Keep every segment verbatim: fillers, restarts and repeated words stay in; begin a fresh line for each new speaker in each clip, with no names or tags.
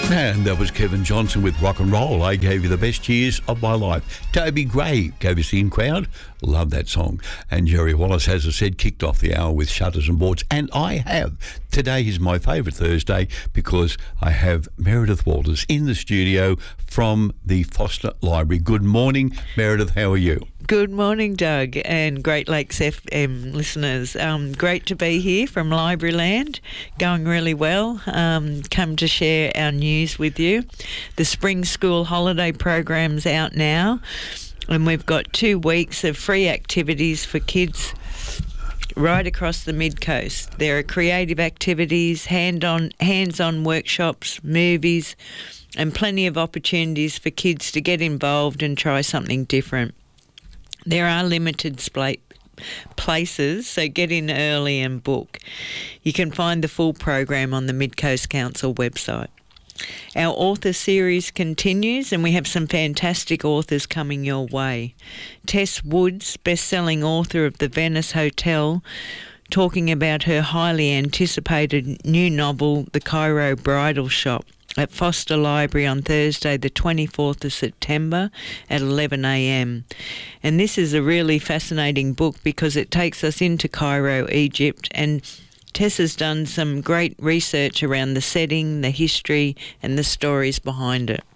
And that was Kevin Johnson with Rock and Roll. I gave you the best years of my life. Toby Gray gave us the in crowd. Love that song. And Jerry Wallace, as I said, kicked off the hour with Shutters and Boards. And I have. Today is my favourite Thursday because I have Meredith Walters in the studio from the Foster Library. Good morning, Meredith. How are you?
Good morning, Doug, and Great Lakes F M listeners. Um, great to be here from Library Land, going really well. Um, come to share our news with you. The spring school holiday program's out now, and we've got two weeks of free activities for kids right across the mid-coast. There are creative activities, hand-on, hands-on workshops, movies, and plenty of opportunities for kids to get involved and try something different. There are limited spla- places, so get in early and book. You can find the full program on the Mid-Coast Council website. Our author series continues, and we have some fantastic authors coming your way. Tess Woods, best-selling author of The Venice Hotel, talking about her highly anticipated new novel, The Cairo Bridal Shop, at Foster Library on Thursday the twenty-fourth of September at eleven a m. And this is a really fascinating book because it takes us into Cairo, Egypt, and Tess has done some great research around the setting, the history, and the stories behind it.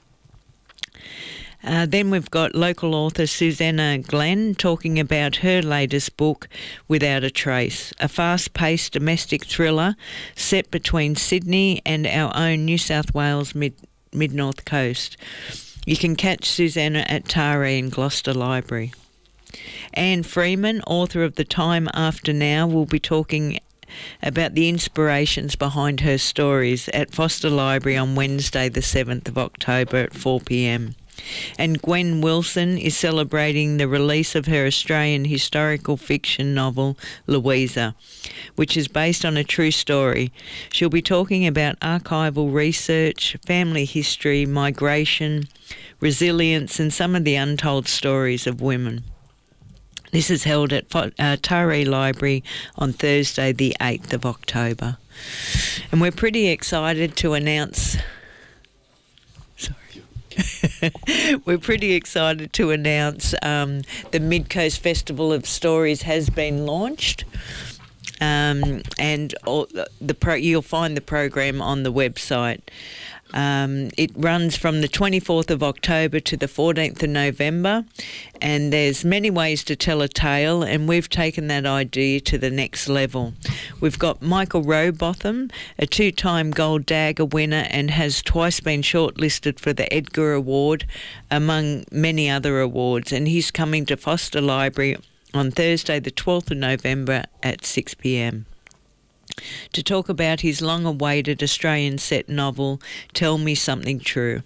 Uh, then we've got local author Susanna Glenn talking about her latest book, Without a Trace, a fast-paced domestic thriller set between Sydney and our own New South Wales mid, mid-north coast. You can catch Susanna at Taree in Gloucester Library. Anne Freeman, author of The Time After Now, will be talking about the inspirations behind her stories at Foster Library on Wednesday the seventh of October at four p m. And Gwen Wilson is celebrating the release of her Australian historical fiction novel, Louisa, which is based on a true story. She'll be talking about archival research, family history, migration, resilience, and some of the untold stories of women. This is held at uh, Taree Library on Thursday the eighth of October. And we're pretty excited to announce... We're pretty excited to announce um, the Mid-Coast Festival of Stories has been launched, um, and all the pro- you'll find the program on the website. Um, it runs from the twenty-fourth of October to the fourteenth of November, and there's many ways to tell a tale, and we've taken that idea to the next level. We've got Michael Rowbotham, a two-time Gold Dagger winner and has twice been shortlisted for the Edgar Award, among many other awards, and he's coming to Foster Library on Thursday the twelfth of November at six p m to talk about his long-awaited Australian set novel, Tell Me Something True.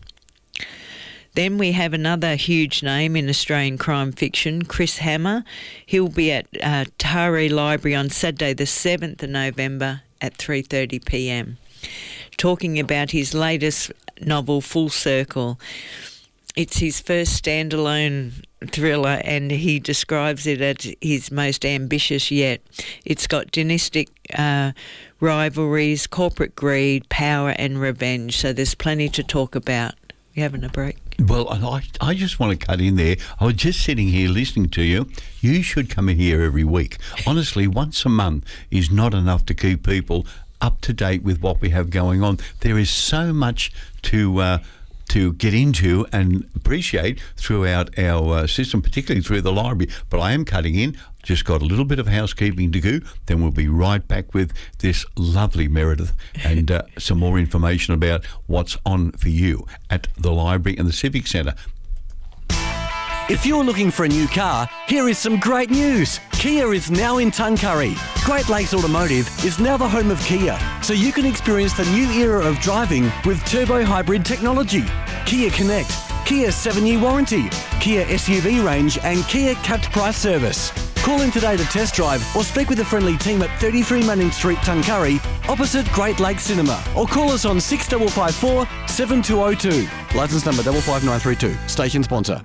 Then we have another huge name in Australian crime fiction, Chris Hammer. He'll be at uh, Taree Library on Saturday the seventh of November at three thirty p m, talking about his latest novel, Full Circle. It's his first standalone thriller, and he describes it as his most ambitious yet. It's got dynastic uh, rivalries, corporate greed, power and revenge, so there's plenty to talk about. You having a break?
Well, I, I just want to cut in there. I was just sitting here listening to you. You should come in here every week. Honestly, once a month is not enough to keep people up to date with what we have going on. There is so much to... Uh, to get into and appreciate throughout our uh, system, particularly through the library. But I am cutting in, just got a little bit of housekeeping to do, then we'll be right back with this lovely Meredith and uh, some more information about what's on for you at the library and the Civic Centre.
If you're looking for a new car, here is some great news. Kia is now in Tuncurry. Great Lakes Automotive is now the home of Kia, so you can experience the new era of driving with turbo hybrid technology. Kia Connect, Kia seven-year warranty, Kia S U V range and Kia capped price service. Call in today to test drive or speak with a friendly team at thirty-three Manning Street, Tuncurry, opposite Great Lakes Cinema, or call us on six five five four, seven two zero two. Licence number five five nine three two. Station sponsor.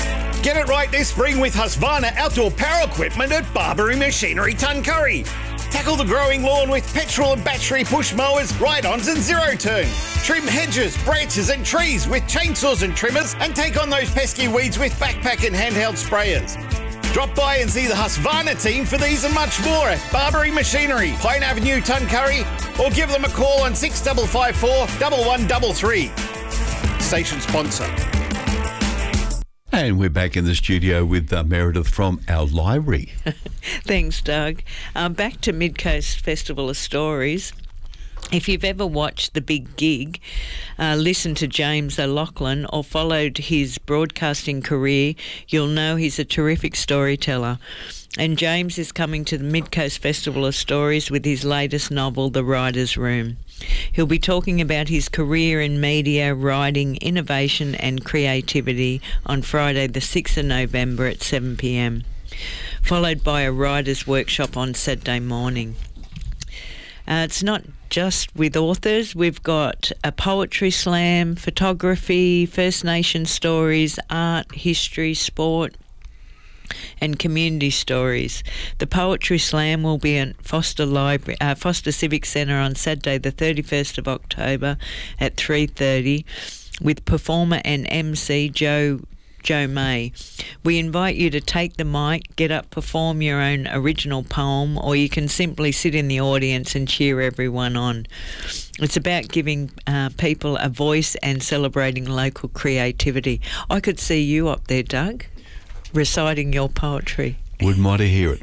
Get it right this spring with Husqvarna Outdoor Power Equipment at Barbary Machinery, Tuncurry. Tackle the growing lawn with petrol and battery push mowers, ride-ons and zero-turn. Trim hedges, branches and trees with chainsaws and trimmers, and take on those pesky weeds with backpack and handheld sprayers. Drop by and see the Husqvarna team for these and much more at Barbary Machinery, Pine Avenue, Tuncurry, or give them a call on six five five four, one one three three. Station sponsor.
And we're back in the studio with uh, Meredith from our library.
Thanks, Doug. Uh, back to Mid-Coast Festival of Stories. If you've ever watched The Big Gig, uh, listened to James O'Loughlin or followed his broadcasting career, you'll know he's a terrific storyteller. And James is coming to the Mid-Coast Festival of Stories with his latest novel, The Writer's Room. He'll be talking about his career in media, writing, innovation and creativity on Friday the sixth of November at seven p m, followed by a writer's workshop on Saturday morning. Uh, it's not just with authors. We've got a poetry slam, photography, First Nation stories, art, history, sport, and community stories. The Poetry Slam will be at Foster Library, uh, Foster Civic Centre on Saturday the thirty-first of October at three thirty with performer and M C Joe Joe May. We invite you to take the mic, get up, perform your own original poem, or you can simply sit in the audience and cheer everyone on. It's about giving uh, people a voice and celebrating local creativity. I could see you up there, Doug, reciting your poetry.
Wouldn't want to hear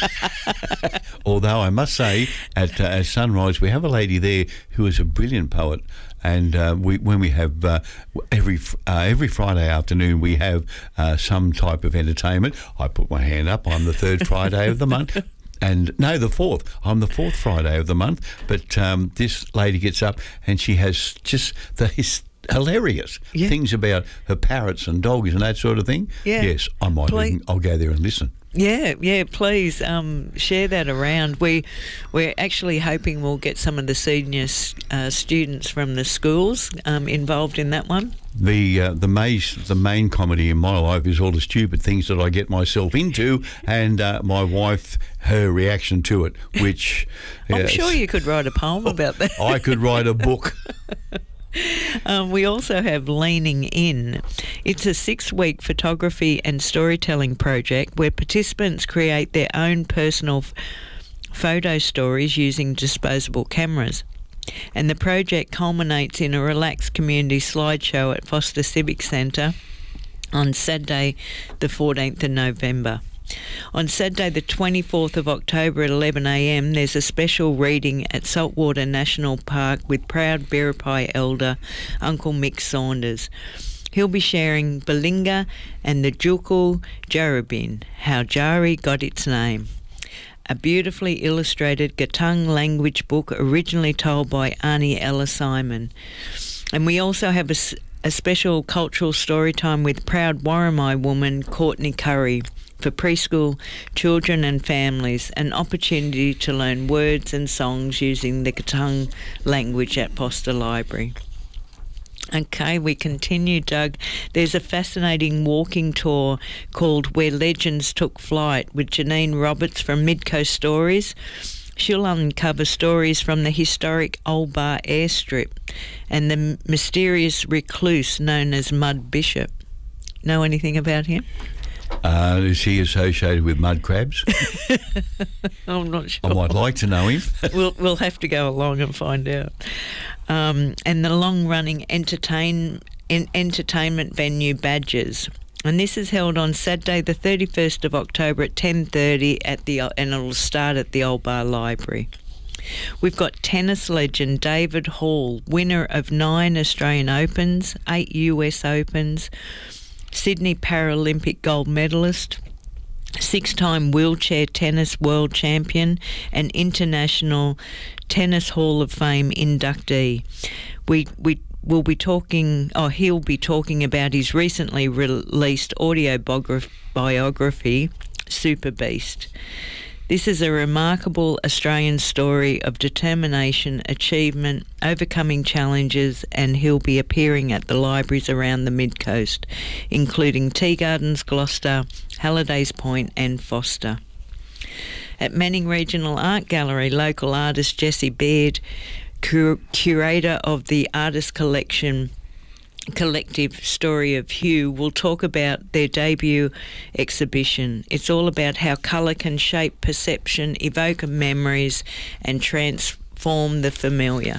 it. Although I must say, at, uh, at Sunrise, we have a lady there who is a brilliant poet. And uh, we, when we have uh, every uh, every Friday afternoon, we have uh, some type of entertainment. I put my hand up. I'm the third Friday of the month. And no, the fourth. I'm the fourth Friday of the month. But um, this lady gets up and she has just the his. hilarious yeah. things about her parrots and dogs and that sort of thing.
Yeah.
Yes, I might. Even, I'll go there and listen.
Yeah, yeah. Please um, share that around. We we're actually hoping we'll get some of the senior uh, students from the schools um, involved in that one.
The uh, the main the main comedy in my life is all the stupid things that I get myself into, and uh, my wife, her reaction to it. Which
I'm
uh,
sure you could write a poem about that.
I could write a book.
Um, we also have Leaning In. It's a six-week photography and storytelling project where participants create their own personal f- photo stories using disposable cameras. And the project culminates in a relaxed community slideshow at Foster Civic Centre on Saturday the fourteenth of November. On Saturday the twenty-fourth of October at eleven a m there's a special reading at Saltwater National Park with proud Biripi elder Uncle Mick Saunders. He'll be sharing Balinga and the Jukul Jarabin, how Jari got its name. A beautifully illustrated Gatung language book originally told by Arnie Ella Simon. And we also have a, a special cultural story time with proud Warramai woman Courtney Curry for preschool children and families, an opportunity to learn words and songs using the Gatung language at Foster Library. Okay, we continue, Doug. There's a fascinating walking tour called Where Legends Took Flight with Janine Roberts from Midcoast Stories. She'll uncover stories from the historic Old Bar airstrip and the mysterious recluse known as Mud Bishop. Know anything about him?
Uh, is he associated with mud crabs?
I'm not sure.
I might like to know him.
we'll we'll have to go along and find out. Um, and the long-running entertain en- entertainment venue Badgers, and this is held on Saturday, the thirty-first of October at ten thirty at the and it'll start at the Old Bar Library. We've got tennis legend David Hall, winner of nine Australian Opens, eight U S Opens, Sydney Paralympic gold medalist, six-time wheelchair tennis world champion, and International Tennis Hall of Fame inductee. We we will be talking, or he'll be talking about his recently released audio biography, Super Beast. This is a remarkable Australian story of determination, achievement, overcoming challenges, and he'll be appearing at the libraries around the Mid-Coast, including Tea Gardens, Gloucester, Hallidays Point and Foster. At Manning Regional Art Gallery, local artist Jessie Baird, cur- curator of the artist collection collective Story of Hue, will talk about their debut exhibition. It's all about how colour can shape perception, evoke memories and transform the familiar.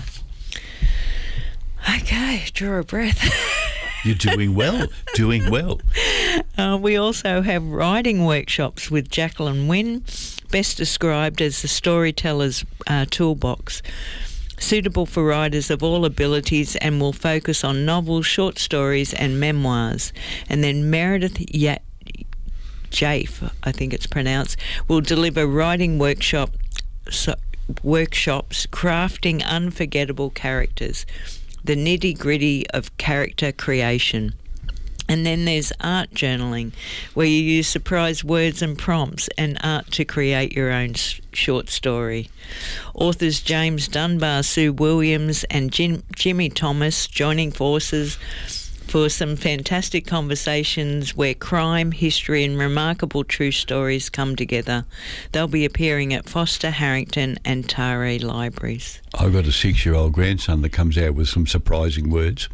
Okay, draw a breath.
You're doing well, doing well.
Uh, we also have writing workshops with Jacqueline Wynne, best described as the storyteller's uh, toolbox, suitable for writers of all abilities, and will focus on novels, short stories and memoirs. And then Meredith Ya- Jafe, I think it's pronounced, will deliver writing workshop so, workshops crafting unforgettable characters, the nitty-gritty of character creation. And then there's art journaling, where you use surprise words and prompts and art to create your own sh- short story. Authors James Dunbar, Sue Williams and Jim- Jimmy Thomas joining forces for some fantastic conversations where crime, history and remarkable true stories come together. They'll be appearing at Foster, Harrington and Taree libraries.
I've got a six-year-old grandson that comes out with some surprising words.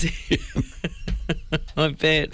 I bet.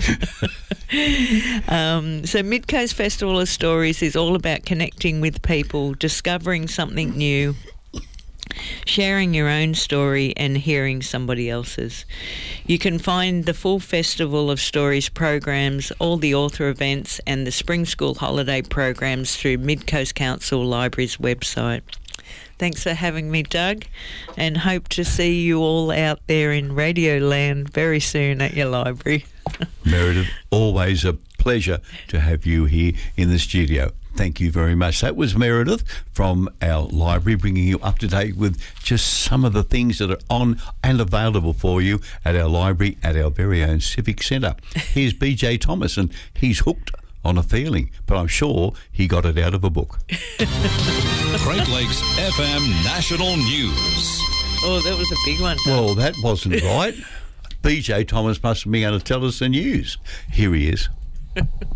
um, so Midcoast Festival of Stories is all about connecting with people, discovering something new, sharing your own story and hearing somebody else's. You can find the full Festival of Stories programs, all the author events and the Spring School holiday programs through Midcoast Council Library's website. Thanks for having me, Doug, and hope to see you all out there in Radio Land very soon at your library.
Meredith, always a pleasure to have you here in the studio. Thank you very much. That was Meredith from our library, bringing you up to date with just some of the things that are on and available for you at our library at our very own Civic Centre. Here's B J Thomas, and he's hooked on a feeling, but I'm sure he got it out of a book.
Great Lakes F M National News.
Oh, that was a big one.
Well, that wasn't right. B J Thomas must have been able to tell us the news. Here he is.